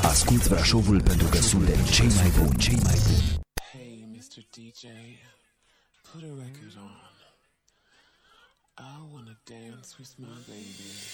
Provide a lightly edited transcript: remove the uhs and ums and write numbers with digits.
Asculți Brașovul pentru că suntem cei mai buni, cei mai buni. Hey, Mr. DJ, put a record on. I wanna dance with my baby.